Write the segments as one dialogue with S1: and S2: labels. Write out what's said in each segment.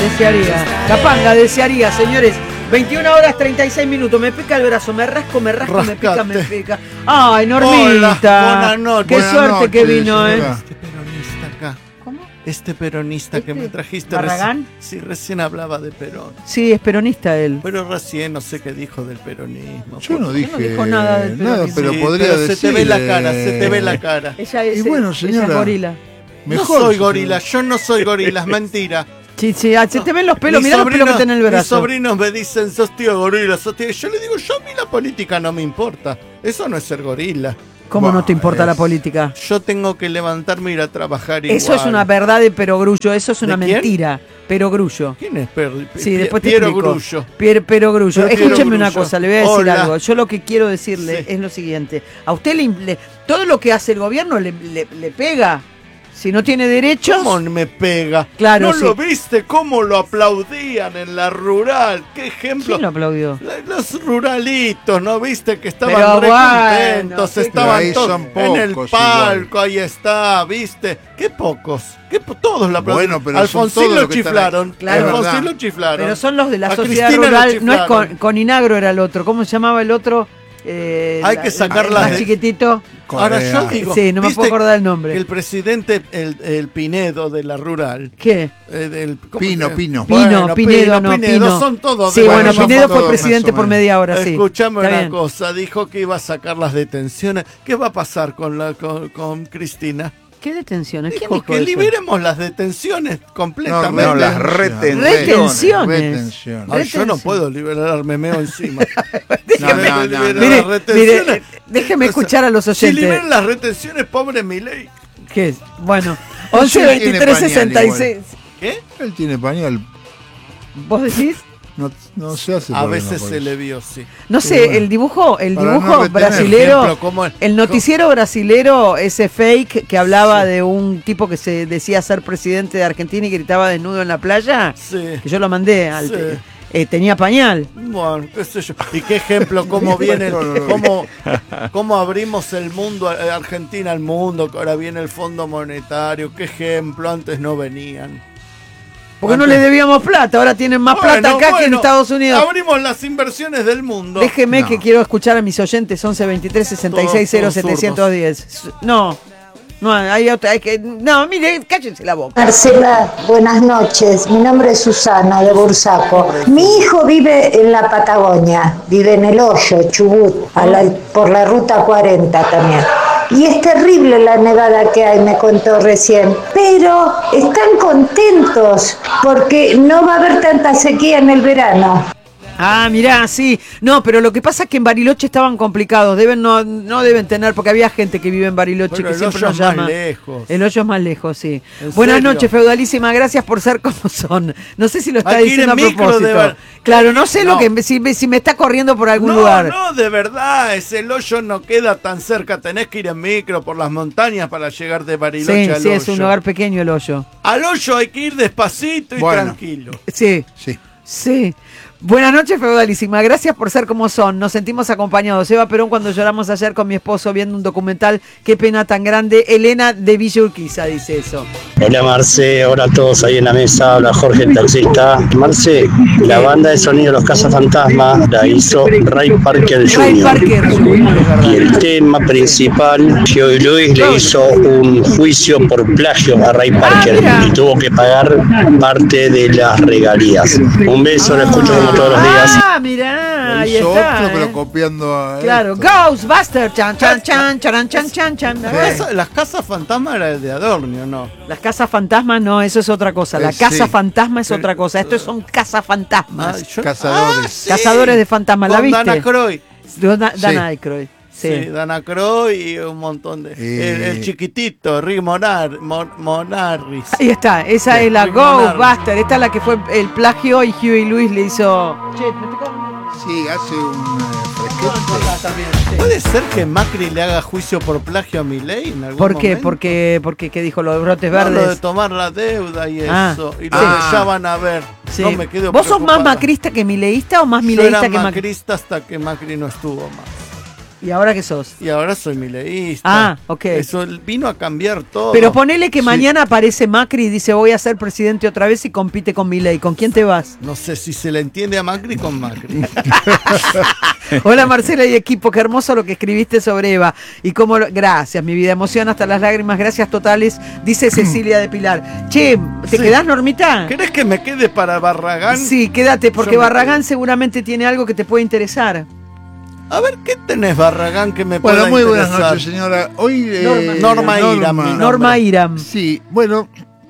S1: Desearía. Capanga, desearía, señores. 21 horas 36 minutos. Me pica el brazo, me rasco, me pica, me pica. Ay, Normita.
S2: Hola, buenas noches.
S1: Qué
S2: Buenas
S1: suerte que
S2: noches,
S1: vino,
S2: señora. Este peronista acá.
S1: ¿Cómo?
S2: Este peronista que me trajiste
S1: ¿Barragán?
S2: Sí, recién hablaba de Perón.
S1: Sí, es peronista él.
S2: Pero recién no sé qué dijo del peronismo.
S3: Yo no dije
S1: no dijo nada del peronismo.
S3: pero
S2: Sí,
S3: podría
S2: pero
S3: decir.
S2: se te ve la cara, se te ve la cara.
S1: Ella es,
S3: Y bueno,
S1: ella
S3: señora.
S1: es gorila.
S2: No soy gorila, yo no soy gorila, es mentira.
S1: Sí, sí, se te ven los pelos,
S2: Mis
S1: mirá los pelos que tenés en el
S2: Mis
S1: brazo.
S2: sobrinos me dicen, sos tío gorila, sos tío. Yo le digo, yo a mí la política no me importa. Eso no es ser gorila.
S1: ¿Cómo no te importa
S3: es-
S1: la política?
S2: Yo tengo que levantarme y ir a trabajar igual.
S1: Eso es una verdad de perogrullo, eso es una
S2: ¿De quién?
S1: mentira. Perogrullo.
S2: ¿Quién es
S1: Sí, después te
S2: Piero
S1: explico.
S2: Grullo?
S1: Perogrullo.
S2: Pero Piero
S1: Escúcheme una
S2: Grullo.
S1: cosa, le voy a decir
S2: Hola.
S1: algo. Yo lo que quiero decirle
S2: Sí.
S1: es lo siguiente. A usted todo lo que hace el gobierno le pega. Si no tiene derechos...
S2: ¿Cómo me pega?
S1: Claro,
S2: ¿No
S1: sí.
S2: lo viste cómo lo aplaudían en la rural? ¿Qué ejemplo?
S1: ¿Quién lo aplaudió?
S2: Los ruralitos, ¿no viste? Que estaban
S1: Pero
S2: re
S1: bueno,
S2: contentos,
S1: ¿qué-
S2: estaban
S3: Ahí
S2: todos
S3: son
S2: en el
S3: pocos
S2: palco, ahí está, ¿viste? Qué pocos, todos la aplaudieron.
S3: Bueno, pero son
S2: Alfonsín
S3: todos
S2: lo
S3: los que están
S2: chiflaron,
S3: ahí.
S1: Claro.
S2: Alfonsín
S3: Es verdad.
S2: lo chiflaron.
S1: Pero son los de la
S2: A
S1: sociedad
S2: Cristina lo
S1: rural. No es
S2: chiflaron.
S1: con Inagro era el otro. ¿Cómo se llamaba el otro?
S2: Hay que sacar
S1: el
S2: las
S1: más
S2: de-
S1: chiquitito.
S2: Ahora yo digo,
S1: Sí, no me
S2: ¿viste
S1: puedo acordar el nombre.
S2: que el presidente, el Pinedo de la rural,
S1: ¿Qué?
S2: ¿cómo
S3: Pino,
S2: se-
S3: Pino.
S1: Pinedo, no, Pino.
S2: son todos
S1: Sí,
S2: de
S1: bueno,
S2: la misma
S1: Pinedo fue
S3: todos
S1: presidente
S3: más o
S1: por
S3: menos.
S1: media hora, sí.
S2: Escuchame
S1: Está
S2: una
S1: bien.
S2: cosa, dijo que iba a sacar las detenciones. ¿Qué va a pasar con Cristina?
S1: ¿Qué detenciones? ¿Quién
S2: Dijo
S1: dijo
S2: que
S1: eso?
S2: liberemos las detenciones completamente.
S3: No,
S4: las retenciones.
S1: Retenciones.
S3: Retenciones.
S2: Ay, yo no
S1: retención.
S2: puedo liberar, me meo encima.
S3: No.
S2: Liberar
S1: Mire,
S2: las retenciones.
S1: mire, déjeme escuchar a los
S2: Si
S1: oyentes.
S2: liberan las retenciones, pobre Milei.
S1: ¿Qué es? Bueno,
S3: Sí,
S1: 11
S3: tiene
S1: 23
S3: pañal
S1: 66.
S2: ¿Qué?
S3: Él tiene pañal.
S1: ¿Vos decís?
S3: No se hace
S2: A
S3: problema
S2: veces
S3: por
S2: se
S3: eso.
S2: le vio, sí.
S1: No
S3: Sí,
S1: sé,
S3: bueno.
S1: el dibujo
S3: Para no retener.
S1: brasilero,
S2: Ejemplo, ¿cómo es?
S1: el noticiero brasilero, ese fake que hablaba de un tipo que se decía ser presidente de Argentina y gritaba desnudo en la playa,
S2: Sí.
S1: que yo lo mandé,
S2: Sí.
S1: tenía pañal.
S2: Bueno, qué sé yo. ¿Y qué ejemplo? ¿Cómo viene? ¿Cómo abrimos el mundo, Argentina al mundo? Que ahora viene el Fondo Monetario. ¿Qué ejemplo? Antes no venían.
S1: Porque no le debíamos plata, ahora tienen más plata acá que en Estados Unidos.
S2: Abrimos las inversiones del mundo.
S1: Déjeme
S3: No.
S1: que quiero escuchar a mis oyentes, 11 23 66 0
S2: Todos
S1: 710. No, hay otra, hay que. No, mire, cállense la boca.
S5: Marcela, buenas noches. Mi nombre es Susana de Bursaco. Mi hijo vive en la Patagonia, vive en El Hoyo, Chubut, por la ruta 40 también. Y es terrible la nevada que hay, me contó recién. Pero están contentos porque no va a haber tanta sequía en el verano.
S1: Ah, mirá, sí. No, pero lo que pasa es que en Bariloche estaban complicados. No deben tener, porque había gente que vive en Bariloche
S2: Pero
S1: que
S2: el
S1: siempre
S2: hoyo
S1: nos
S2: es más
S1: llama.
S2: lejos.
S1: El hoyo es más lejos, sí.
S2: ¿En
S1: Buenas
S2: serio?
S1: noches, feudalísima. Gracias por ser como son. No sé si lo está
S2: Hay que ir
S1: diciendo a
S2: en micro
S1: propósito.
S2: de Bar-
S1: Claro, no sé
S2: No.
S1: si me está corriendo por algún
S2: No,
S1: lugar.
S2: no, de verdad, el hoyo no queda tan cerca. Tenés que ir en micro por las montañas para llegar de Bariloche
S1: Sí,
S2: al
S1: sí,
S2: hoyo.
S1: es un lugar pequeño el hoyo.
S2: Al hoyo hay que ir despacito y
S3: Bueno.
S2: tranquilo.
S1: Sí,
S3: Sí.
S1: sí. Buenas noches, feudalísima. Gracias por ser como son. Nos sentimos acompañados. Eva Perón, cuando lloramos ayer con mi esposo viendo un documental. Qué pena tan grande. Elena de Villa Urquiza dice eso.
S6: Hola Marce, hola a todos ahí en la mesa, habla Jorge el taxista. Marce, la banda de sonido de los Cazafantasmas la hizo Ray Parker
S1: Ray
S6: Jr.
S1: Parker, es verdad.
S6: Y el tema principal, Joey Luis le hizo un juicio por plagio a Ray Parker
S1: mira.
S6: y tuvo que pagar parte de las regalías. Un beso, lo escucho como todos los días.
S1: Ah, mirá, ahí
S3: Hizo
S1: está.
S3: otro, pero
S1: ¿eh?
S3: copiando a.
S1: Claro,
S3: esto.
S1: Ghostbuster, chan, chan, chan, charan, chan, chan, chan.
S2: Las casas fantasmas era el de Adornio, ¿no?
S1: Las casas fantasmas no, eso es otra cosa. La casa
S3: Sí.
S1: fantasma es otra cosa. Estos son cazafantasmas.
S3: Cazadores.
S2: sí.
S1: Cazadores de fantasmas, ¿la
S2: Con
S1: viste?
S2: Dana Croy.
S1: Dan
S3: Sí.
S1: Aykroyd. Sí.
S2: Sí, Dana Croy y un montón de... El chiquitito, Rick Monarris.
S1: Ahí está, esa es la
S2: Rick Monarris.
S1: Ghostbuster. Esta es la que fue el plagio y Huey Lewis le hizo. Che, me tocó.
S3: Sí, hace un fresquete.
S2: ¿Puede ser que Macri le haga juicio por plagio a Milei en algún
S1: ¿Por qué?
S2: momento?
S1: Porque ¿qué dijo? Los brotes
S2: No, lo de
S1: verdes.
S2: tomar la deuda y
S1: Ah,
S2: eso. Y lo
S1: sí.
S2: que ya van a ver.
S1: Sí.
S2: No me quedo
S1: ¿Vos sos más
S2: preocupada.
S1: macrista que mileísta o más
S2: Yo
S1: mileísta
S2: era
S1: que macrista?
S2: macrista hasta que Macri no estuvo más.
S1: ¿Y ahora qué sos?
S2: Y ahora soy mileísta.
S1: Ah, ok.
S2: Eso vino a cambiar todo.
S1: Pero ponele que mañana aparece Macri y dice voy a ser presidente otra vez y compite con Milei. ¿Con quién te vas?
S2: No sé si se le entiende a Macri con Macri.
S1: Hola Marcela y equipo, qué hermoso lo que escribiste sobre Eva. Y cómo gracias, mi vida, emociona hasta las lágrimas, gracias totales, dice Cecilia de Pilar. Che, ¿te quedás, Normita?
S2: ¿Querés que me quede para Barragán?
S1: Sí, quédate, porque
S2: Yo me
S1: Barragán
S2: quedo.
S1: seguramente tiene algo que te puede interesar.
S2: A ver, ¿qué tenés, Barragán, que me pueda
S3: Bueno, muy buenas
S2: interesar?
S3: noches, señora. Hoy
S2: Norma Iram, mi nombre.
S1: Norma Iram.
S3: Sí, bueno,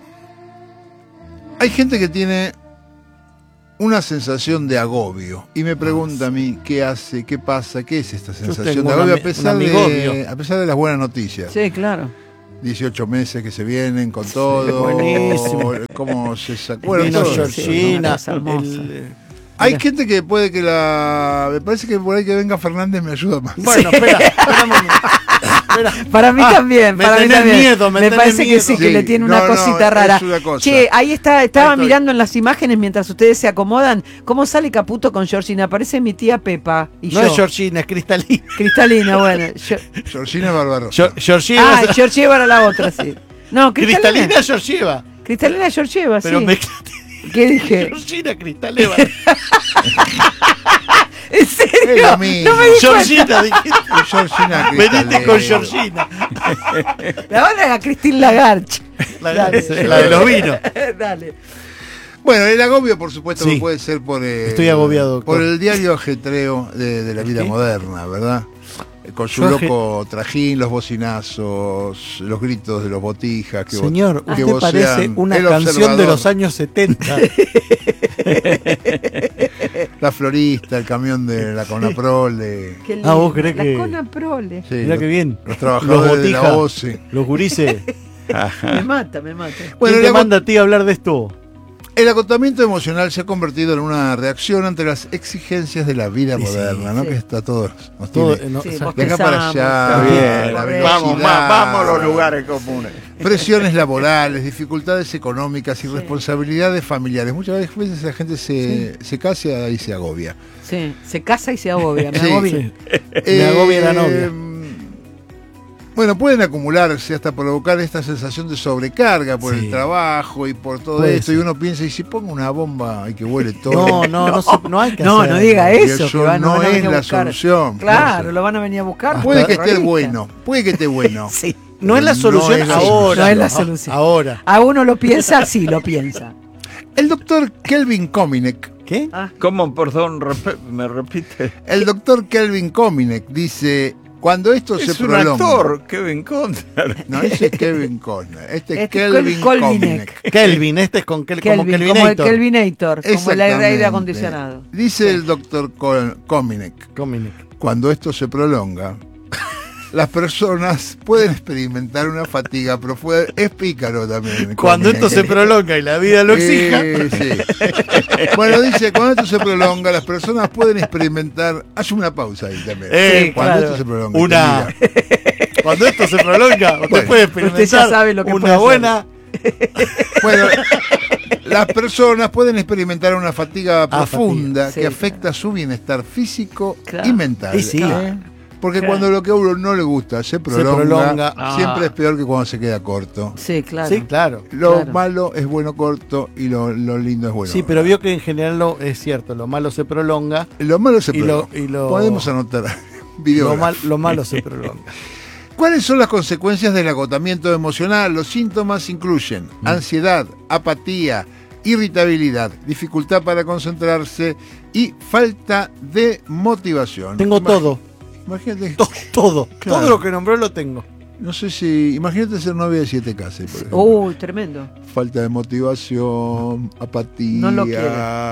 S3: hay gente que tiene una sensación de agobio y me pregunta a mí qué hace, qué pasa, qué es esta sensación
S2: tengo
S3: de
S2: un
S3: agobio
S2: un amigobio.
S3: a pesar de las buenas noticias.
S1: Sí, claro.
S3: 18 meses que se vienen con todo,
S2: buenísimo.
S3: cómo se sacó.
S2: Vino
S3: todo.
S2: Georgina.
S1: Sí, una cosa
S3: Hay gente que puede que me parece que por ahí que venga Fernández me ayuda más.
S2: Bueno, espera un momento. Espera.
S1: Para mí también,
S2: me
S1: para mí
S2: tenés
S1: también.
S2: miedo, me tenés
S1: parece que
S2: miedo.
S1: sí, que
S3: Sí,
S1: le tiene
S3: no,
S1: una
S3: no,
S1: cosita
S3: es
S1: rara.
S3: una cosa.
S1: Che, ahí estaba
S3: Ahí estoy.
S1: mirando en las imágenes mientras ustedes se acomodan. ¿Cómo sale Caputo con Georgina? Aparece mi tía Pepa y
S2: No
S1: yo.
S2: es Georgina, es Cristalina.
S1: Cristalina, bueno.
S3: Georgina Barbarossa.
S2: Georgieva.
S1: Ah, Georgieva era la otra, sí. No, Cristalina.
S2: Cristalina Georgieva.
S1: Cristalina Georgieva, sí.
S2: Pero me
S1: ¿Qué dije?
S2: Georgina Cristaleva.
S1: ¿En serio?
S3: Es lo mismo.
S1: No me di cuenta.
S2: Georgina, dijiste.
S3: Georgina
S2: Veniste con
S3: Cristaleva.
S2: Georgina.
S1: La otra era Cristín Lagarche.
S2: La,
S1: Dale.
S2: la de los vinos.
S1: Dale.
S3: Bueno, el agobio, por supuesto,
S2: Sí.
S3: puede ser por
S2: Estoy agobiado, doctor.
S3: por el diario ajetreo de la vida
S2: ¿Qué?
S3: moderna, ¿verdad? Con su
S2: Yo
S3: loco trajín, los bocinazos, los gritos de los botijas. Que
S2: Señor,
S3: que
S2: usted parece
S3: vocean,
S2: una
S3: el
S2: canción de
S3: observador,
S2: los años 70.
S3: La florista, el camión de la Conaprol,
S1: Qué
S2: Ah, ¿vos
S1: lindo.
S2: creés
S1: La
S2: que-
S1: Conaprole.
S3: sí,
S2: Mirá
S3: los,
S2: qué bien.
S3: los trabajadores de la
S2: botijas.
S3: OCE.
S2: Los gurises.
S1: Me mata, me mata.
S3: Bueno,
S2: ¿Quién te
S3: el
S2: manda a ti a hablar de esto?
S3: El agotamiento emocional se ha convertido en una reacción ante las exigencias de la vida
S2: Sí, sí,
S3: moderna, ¿no?
S1: sí.
S3: Que está todo. nos
S2: Todo,
S3: tiene
S2: no,
S1: Sí,
S2: exacto.
S1: vos
S3: de acá para
S1: pensamos,
S3: allá,
S2: bien.
S3: la
S1: Vamos,
S3: velocidad,
S4: Vamos a los lugares comunes.
S3: presiones laborales, dificultades económicas y responsabilidades familiares. Muchas veces la gente se casa y se agobia.
S1: Sí, se casa y se agobia. Me
S3: Sí,
S1: agobia.
S2: sí. Me agobia la novia.
S3: Bueno, pueden acumularse hasta provocar esta sensación de sobrecarga por
S2: Sí.
S3: el trabajo y por todo
S2: Puede
S3: esto.
S2: ser.
S3: Y uno piensa, ¿y si pongo una bomba y que huele todo?
S2: No hay que
S1: No,
S2: hacer.
S1: no diga
S3: Y
S1: eso.
S3: eso
S1: Que van,
S3: no
S1: van a
S3: es
S1: venir a
S3: la
S1: buscar.
S3: solución.
S1: Claro, lo van a venir a buscar.
S3: Puede
S1: por
S3: que esté
S1: terrorista.
S3: bueno, puede que esté bueno.
S1: Sí.
S2: No es la
S3: No
S2: solución
S3: es la
S2: ahora.
S1: No es la solución.
S2: Ahora.
S1: A uno lo piensa, sí, lo piensa.
S3: El doctor Kelvin Kominek,
S2: ¿Qué?
S4: ¿Cómo, perdón, me repite?
S3: el doctor Kelvin Kominek dice, cuando esto se
S4: Es un
S3: prolonga.
S4: actor, Kevin Conner.
S3: No, ese es Kevin Conner. Este es
S1: Este
S3: Kelvin
S1: Colvinek.
S3: Kominek.
S2: Kelvin, este es con como
S1: Kelvin, como el
S2: Kelvinator.
S1: Kelvinator, como el aire
S3: Exactamente.
S1: acondicionado.
S3: Dice el doctor Kominek,
S2: Dominic.
S3: cuando esto se prolonga, las personas pueden experimentar una fatiga profunda. Es pícaro también.
S2: Cuando
S3: Kominek.
S2: esto se prolonga y la vida lo exija.
S3: Sí. Bueno, dice, cuando esto se prolonga, las personas pueden experimentar. Hace una pausa ahí también.
S1: Sí,
S3: Cuando
S1: claro.
S3: esto se prolonga.
S2: Una.
S3: termina.
S2: Cuando esto se prolonga, usted
S3: Bueno,
S2: puede
S1: usted ya
S2: experimentar
S1: sabe lo que puede
S2: una
S1: hacer.
S2: buena.
S3: Bueno, las personas pueden experimentar una fatiga profunda
S1: fatiga.
S3: que
S1: Sí,
S3: afecta su bienestar físico
S1: Claro.
S3: y mental.
S2: Y sí.
S1: Claro.
S3: Porque
S1: Claro.
S3: cuando lo que a uno no le gusta se prolonga,
S2: prolonga.
S3: siempre es peor que cuando se queda corto.
S1: Sí, claro.
S2: Sí, claro.
S3: Lo
S1: Claro.
S3: malo es bueno corto y lo lindo es bueno.
S2: Sí, pero vio que en general es cierto, lo malo se prolonga,
S3: Lo malo se
S2: y lo-
S3: prolonga.
S2: y lo-
S3: Podemos anotar
S2: lo,
S3: video.
S2: lo malo se prolonga.
S3: ¿Cuáles son las consecuencias del agotamiento emocional? Los síntomas incluyen ansiedad, apatía, irritabilidad, dificultad para concentrarse y falta de motivación.
S2: Tengo todo,
S3: Imagínate,
S2: todo.
S3: Claro.
S2: Todo lo que nombró lo tengo.
S3: no sé si, imagínate ser novia de 7 casas, por ejemplo.
S1: Uy, tremendo.
S3: Falta de motivación, apatía.
S1: No lo quiere.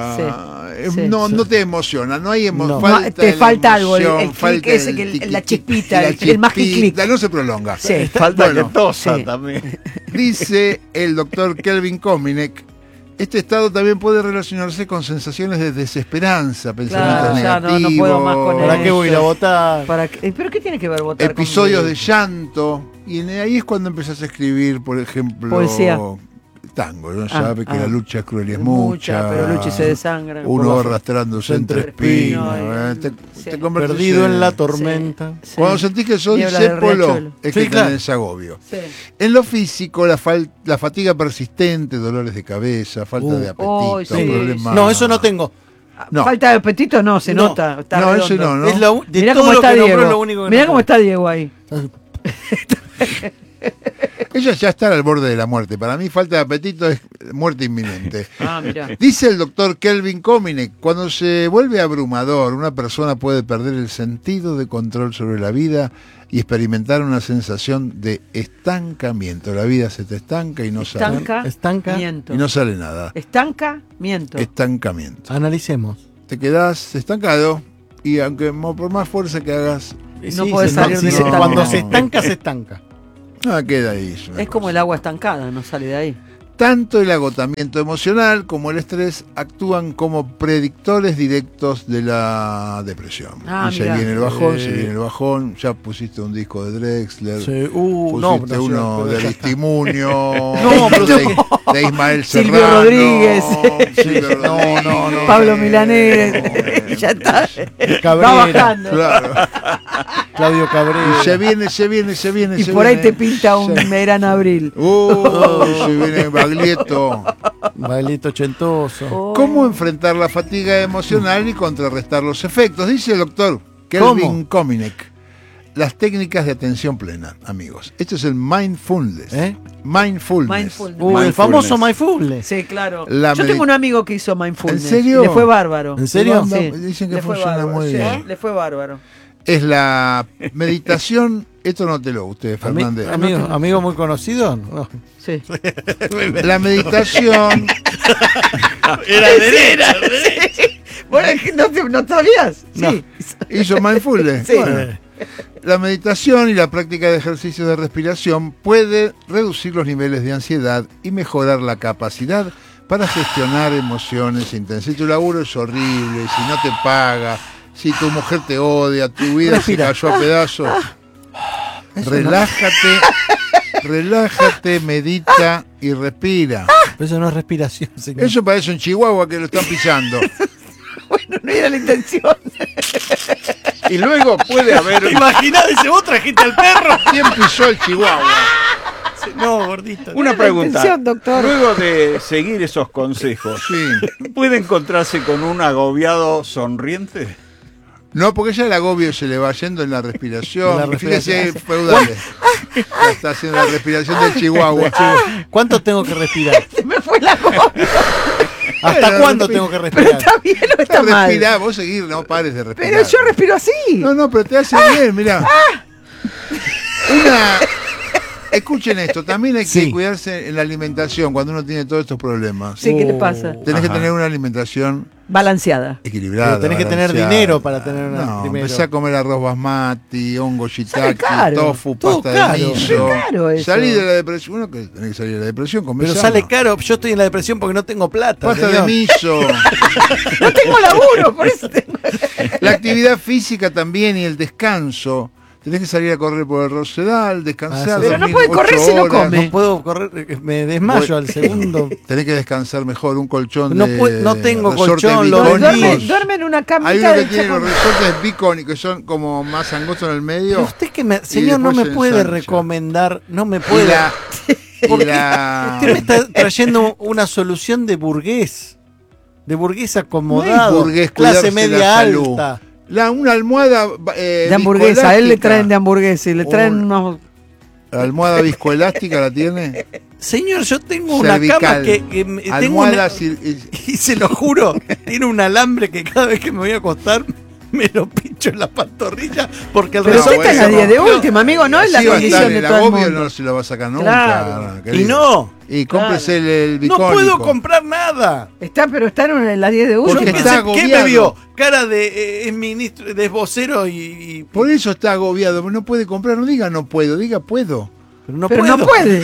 S1: Sí.
S3: No,
S1: Sí.
S3: no te emociona, no hay
S2: No.
S1: No,
S3: falta
S1: te
S3: de la
S1: falta algo, el
S3: emoción,
S1: clic
S3: falta
S1: ese,
S3: el
S1: que
S3: tiqui,
S1: la
S3: tiqui,
S1: chispita,
S3: la
S1: el magic click.
S3: chispita, no se prolonga.
S1: Sí.
S4: Falta
S3: Bueno,
S4: que tosa
S1: sí.
S4: también.
S3: Dice el doctor Kelvin Kominek, este estado también puede relacionarse con sensaciones de desesperanza, pensamientos
S1: ya
S3: negativos,
S1: no puedo más con
S2: ¿Para qué voy a ir a votar?
S1: ¿Pero qué tiene que ver votar con
S3: episodios
S1: mi-
S3: de llanto, y ahí es cuando empezás a escribir, por ejemplo,
S1: Poesía.
S3: tango, ¿no? Sabe que la lucha es cruel y es
S1: mucha,
S3: mucha.
S1: pero lucha y se desangra.
S3: Uno va arrastrándose entre espinos.
S1: Sí.
S3: Te convertís
S2: Perdido en la tormenta.
S1: Sí.
S3: Cuando sentís que sos
S1: Niebla del
S3: discépolo,
S1: riachuelo.
S3: es que
S2: Sí, claro.
S3: tenés agobio.
S1: Sí.
S3: En lo físico, la fatiga persistente, dolores de cabeza, falta de apetito,
S1: sí.
S3: problemas.
S2: No, eso no tengo.
S3: No.
S1: Falta de apetito no, se
S2: No.
S1: nota. Está
S3: No,
S1: redondo.
S3: eso no, ¿no?
S2: Es de
S1: Mirá
S2: todo
S1: cómo
S2: lo
S1: está
S2: que nombró,
S1: Diego.
S2: lo único que
S1: Mirá
S2: no
S1: cómo
S2: tengo.
S1: está Diego ahí.
S3: Ella ya está al borde de la muerte. Para mí, falta de apetito es muerte inminente.
S1: Ah, mirá.
S3: Dice el doctor Kelvin Kominek, cuando se vuelve abrumador, una persona puede perder el sentido de control sobre la vida y experimentar una sensación de estancamiento. La vida se te estanca y no sale,
S1: Estancamiento.
S3: y no sale nada.
S1: Estancamiento.
S3: Estancamiento.
S2: Analicemos.
S3: Te quedás estancado y aunque por más fuerza que hagas,
S1: No podés salir de ese estanque.
S2: Cuando se estanca, se estanca.
S3: queda ahí. una
S1: Es como
S3: cosa.
S1: el agua estancada, no sale de ahí.
S3: Tanto el agotamiento emocional como el estrés actúan como predictores directos de la depresión.
S1: Ah,
S3: y se
S1: mirá.
S3: viene el bajón, se viene el bajón. Ya pusiste un disco de Drexler,
S2: Sí,
S3: pusiste
S2: no,
S3: uno
S2: pero
S3: de
S2: ya está.
S3: Aristimuño,
S2: No, pero
S3: de Ismael
S1: Silvio
S3: Serrano,
S1: Rodríguez.
S3: Silvio Rodríguez.
S2: no.
S1: Pablo Milanés. Ya está. Va
S2: Cabrera,
S1: bajando.
S3: Claro.
S2: Claudio Cabrera.
S3: Y se viene.
S1: Y por ahí te pinta un verano abril.
S3: Se viene Baglietto.
S2: Bailito ochentoso.
S1: Oh.
S3: ¿Cómo enfrentar la fatiga emocional y contrarrestar los efectos? Dice el doctor Kelvin Kominek. Las técnicas de atención plena, amigos. Esto es el mindfulness. Mindfulness.
S1: Mindfulness.
S2: El famoso Mindfulness.
S1: Sí, claro.
S3: La
S1: Yo tengo un amigo que hizo mindfulness.
S3: ¿En serio?
S1: Y le fue bárbaro.
S2: ¿En serio?
S1: Sí.
S3: Dicen que
S1: Le fue
S3: funciona
S1: bárbaro,
S3: muy
S1: sí,
S3: bien.
S1: le fue bárbaro.
S3: Es la meditación. Esto nótelo usted, Fernández.
S2: Amigo muy conocido. No.
S1: Sí.
S3: La meditación.
S1: Bueno, ¿no sabías?
S3: No.
S1: Sí.
S3: Hizo mindfulness.
S1: Sí.
S3: Bueno. La meditación y la práctica de ejercicios de respiración puede reducir los niveles de ansiedad y mejorar la capacidad para gestionar emociones intensas. Si tu laburo es horrible, si no te paga, si tu mujer te odia, tu vida
S2: Respira.
S3: se cayó a pedazos, relájate, medita y respira.
S2: Pero eso no es respiración, señor.
S3: Eso parece un chihuahua que lo están pisando.
S1: Bueno, no era la intención.
S4: Y luego puede haber.
S2: Imaginá, dice, vos trajiste al perro.
S3: ¿Quién pisó el chihuahua?
S2: No, gordito.
S4: Una
S1: la
S4: pregunta.
S1: intención, doctor.
S4: Luego de seguir esos consejos,
S3: Sí.
S4: ¿puede encontrarse con un agobiado sonriente?
S3: No, porque ya el agobio se le va yendo en la respiración.
S2: La respiración.
S3: Fíjese, feudales. Ya está haciendo la respiración del chihuahua.
S2: ¿Cuánto tengo que respirar?
S1: Se me fue la goma.
S2: ¿Hasta
S3: Bueno,
S2: cuándo
S3: respira.
S2: tengo que
S1: ¿Pero
S2: respirar?
S1: está bien o está mal?
S3: Respirá, vos seguir, no pares de respirar.
S1: Pero yo respiro así.
S3: No, pero te hace bien, mirá. Escuchen esto, también hay que
S2: Sí.
S3: cuidarse en la alimentación cuando uno tiene todos estos problemas.
S1: Sí, ¿qué le pasa?
S3: Tenés que tener una alimentación
S1: Balanceada.
S3: equilibrada.
S2: Pero tenés que tener
S3: balanceada.
S2: dinero para tener una
S3: No,
S2: primero.
S3: empecé a comer arroz basmati, hongo shiitake,
S1: caro.
S3: tofu,
S2: Todo
S3: pasta
S2: caro.
S3: de miso.
S1: Re caro eso.
S3: Salí de la depresión. Uno que tenés que salir de la depresión, comés
S2: Pero
S3: sano.
S2: sale caro. Yo estoy en la depresión porque no tengo plata.
S3: Pasta de
S2: señor.
S3: miso.
S1: No tengo laburo, por eso tengo...
S3: La actividad física también y el descanso. Tenés que salir a correr por el Rosedal, descansar.
S1: Pero no
S3: dormir
S1: puede
S3: 8
S1: correr si no
S3: horas.
S1: come.
S2: No puedo correr, me desmayo al segundo.
S3: Tenés que descansar mejor, un colchón
S2: No
S3: de
S2: no tengo
S3: resortes
S2: colchón, lo
S3: bicónicos.
S2: vendí.
S1: duerme en una camita
S3: Hay uno que
S1: hecha
S3: tiene los
S1: con-
S3: resortes bicónicos, que son como más angostos en el medio.
S2: Pero usted que me, señor, no
S3: después
S2: me
S3: se
S2: puede
S3: ensancha.
S2: recomendar, no me
S3: Y
S2: puede.
S3: la,
S2: ¿Por
S3: y
S2: qué?
S3: la-
S2: Usted me está trayendo una solución de burgués acomodado,
S3: No es burgués
S2: clase
S3: cuidarse
S2: media
S3: la salud.
S2: alta.
S3: una almohada
S1: de hamburguesa. A él le
S3: viscoelástica.
S1: traen de hamburguesa y le traen unos...
S3: La almohada viscoelástica la tiene.
S2: Señor, yo tengo una
S3: Cervical.
S2: cama que tengo
S3: Almohada
S2: y se lo juro, tiene un alambre que cada vez que me voy a acostar me lo pincho en la pantorrilla porque el
S1: Pero
S3: No,
S1: usted está en la
S3: bueno,
S1: 10 de
S3: no.
S1: última, amigo, no es la
S3: Así va a estar,
S1: condición de
S3: el
S1: todo el
S3: agobio
S1: mundo.
S3: no se lo va a sacar nunca.
S1: Claro.
S2: Y
S3: querido.
S2: no,
S3: Y cómprese el
S2: no
S3: bicónico.
S2: puedo comprar nada.
S1: Pero está en la 10 de
S3: Porque
S1: última.
S3: está
S2: ¿Qué
S3: agobiado.
S2: me vio? Cara de ministro, de vocero y
S3: Por eso está agobiado, no puede comprar, no diga no puedo, diga puedo.
S1: Pero no puede.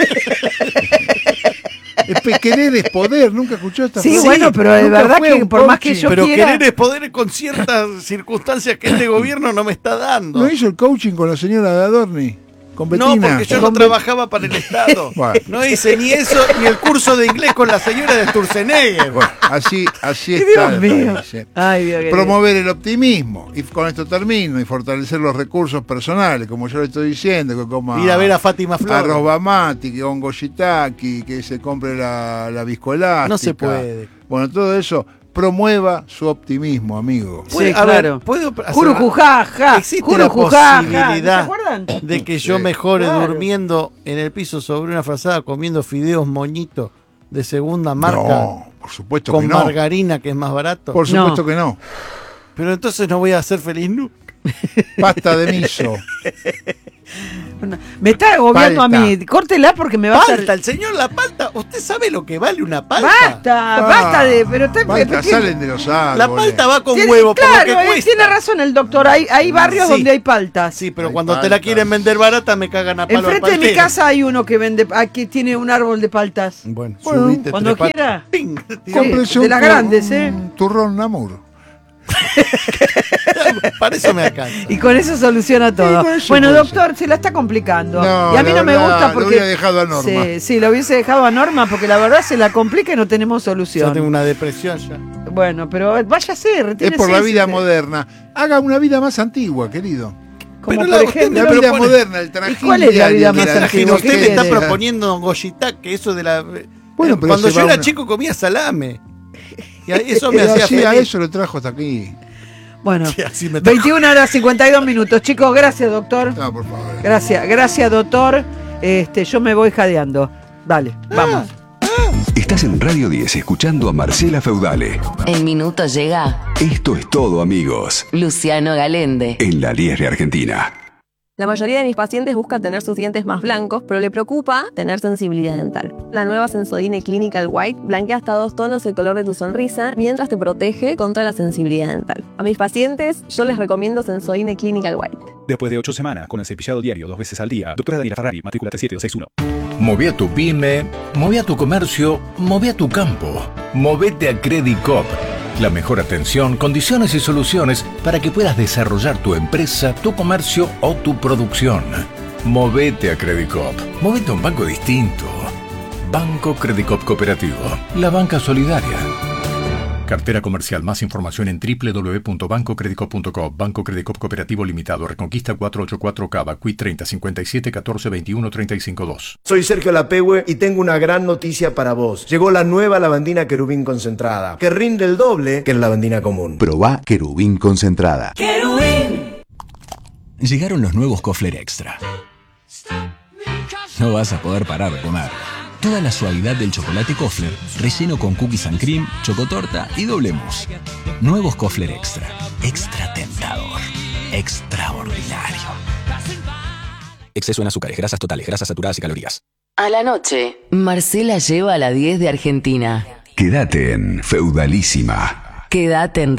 S3: Querer es poder, nunca escuchó esta
S1: Sí,
S3: frase.
S1: bueno, pero de
S3: Nunca
S1: verdad
S3: fue
S1: que
S3: un
S1: por más que
S3: coaching.
S1: yo
S2: Pero
S1: quiera...
S2: querer es poder con ciertas circunstancias que este gobierno no me está dando.
S3: ¿No hizo el coaching con la señora de Adorni? Con
S2: No,
S3: Betina.
S2: porque yo no trabajaba para el Estado.
S3: Bueno.
S2: No hice ni eso, ni el curso de inglés con la señora de Sturzenegger.
S3: Bueno, así está.
S1: Dios mío.
S3: Parece.
S1: Ay, Dios mío.
S3: Promover el optimismo, y con esto termino, y fortalecer los recursos personales, como yo le estoy diciendo, que coma
S2: Ir a ver a Fátima Flores.
S3: arroz bamati, que hongo shiitake, que se compre la viscoelástica.
S2: No se puede.
S3: Bueno, todo eso promueva su optimismo, amigo.
S1: Sí,
S2: A ver,
S1: claro.
S2: ¿puedo hacer
S1: Jurujujaja.
S2: Existe la
S1: Jurujujaja.
S2: posibilidad
S1: ¿Se acuerdan?
S2: de que yo
S3: Sí.
S2: mejore
S1: Claro.
S2: durmiendo en el piso sobre una frazada comiendo fideos moñitos de segunda marca
S3: No, por supuesto
S2: con
S3: que no.
S2: margarina que es más barato?
S3: Por supuesto
S1: No.
S3: que no.
S2: Pero entonces no voy a ser feliz nunca.
S3: Pasta de miso.
S1: Me está agobiando
S3: Palta.
S1: a mí. Córtela porque me va a
S2: Palta,
S1: hacer.
S2: el señor la palta. ¿Usted sabe lo que vale una palta?
S1: Basta de. Pero está.
S3: Palta salen de los árboles.
S2: La palta va con
S1: Tiene-
S2: huevo, por
S1: claro,
S2: lo que cuesta.
S1: tiene razón el doctor. Hay barrios
S2: Sí.
S1: donde hay paltas.
S2: Sí, pero
S3: Hay
S2: cuando te la
S3: paltas.
S2: quieren vender barata me cagan a palo al
S1: Enfrente de mi
S2: paltero.
S1: casa hay uno que vende, aquí tiene un árbol de paltas.
S2: Bueno,
S3: Bueno,
S2: subite,
S1: cuando
S2: trepate.
S1: quiera.
S2: ¡Ping!
S3: Cómprese
S1: de
S3: un
S1: las grandes, ¿eh?
S3: un turrón Namur.
S2: Para eso me alcanza.
S1: Y con eso soluciona todo.
S3: con eso
S1: Bueno,
S3: puede
S1: doctor, se la está complicando.
S3: No,
S1: y a mí
S3: la
S1: no me
S3: verdad,
S1: gusta
S3: lo
S1: porque.
S3: hubiera dejado a Norma.
S1: Sí, sí, lo hubiese dejado a Norma porque la verdad se la complica y no tenemos
S2: Yo
S1: solución.
S2: tengo una depresión ya.
S1: Bueno, pero váyase,
S3: Es
S1: retírese.
S3: por la vida
S1: sí,
S3: moderna. Haga una vida más antigua, querido.
S1: Como
S2: Pero
S1: por
S2: usted
S1: ejemplo.
S3: La
S2: me
S3: vida
S2: propone-
S3: moderna, el trajín
S1: ¿Y cuál es la vida
S3: diario de
S1: más
S3: la
S1: antigua?
S3: gente.
S2: Usted
S1: ¿Qué
S2: me está
S1: quiere?
S2: proponiendo goshitake, eso de la.
S3: Bueno, pero
S2: cuando
S3: se
S2: yo
S3: va
S2: era
S3: una-
S2: chico comía salame. Y eso me
S3: Y
S2: hacía
S3: así a
S2: feliz.
S3: eso lo trajo hasta aquí.
S1: Bueno,
S2: Sí, así me tocó.
S1: 21 horas 52 minutos. Chicos, gracias, doctor.
S3: No, por favor.
S1: Gracias, doctor. Yo me voy jadeando. Dale, vamos.
S7: Estás en Radio 10 escuchando a Marcela Feudale.
S8: El minuto llega.
S7: Esto es todo, amigos,
S8: Luciano Galende.
S7: en la 10 de Argentina.
S9: La mayoría de mis pacientes buscan tener sus dientes más blancos, pero le preocupa tener sensibilidad dental. La nueva Sensodyne Clinical White blanquea hasta 2 tonos el color de tu sonrisa mientras te protege contra la sensibilidad dental. A mis pacientes yo les recomiendo Sensodyne Clinical White.
S10: Después de 8 semanas, con el cepillado diario 2 veces al día, doctora Daniela Ferrari, matrícula 37261.
S11: Moví a tu pyme, moví a tu comercio, moví a tu campo. Movete a Credit Coop. La mejor atención, condiciones y soluciones para que puedas desarrollar tu empresa, tu comercio o tu producción. Movete a Credit Coop. Movete a un banco distinto. Banco Credit Coop Cooperativo. La banca solidaria. Cartera comercial. Más información en www.bancocreditcoop.com. Banco Credit Coop Cooperativo Limitado. Reconquista 484 Cava. Quit 30 57 14 21 35 2.
S12: Soy Sergio Lapehue y tengo una gran noticia para vos. Llegó la nueva lavandina querubín concentrada, que rinde el doble que la lavandina común.
S7: Probá querubín concentrada.
S13: Llegaron los nuevos Kofler Extra. No vas a poder parar de comer. Toda la suavidad del chocolate Kofler, relleno con cookies and cream, chocotorta y doble mousse. Nuevos Kofler Extra. Extra tentador. Extraordinario. Exceso en azúcares, grasas totales, grasas saturadas y calorías.
S8: A la noche, Marcela lleva a la 10 de Argentina.
S7: Quédate en Feudalísima.
S8: Quédate en